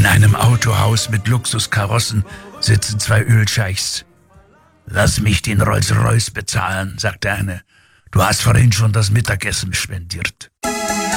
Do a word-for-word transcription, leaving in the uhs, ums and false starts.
einem Autohaus mit Luxuskarossen sitzen zwei Ölscheichs. »Lass mich den Rolls-Royce bezahlen«, sagt der eine. »Du hast vorhin schon das Mittagessen spendiert.«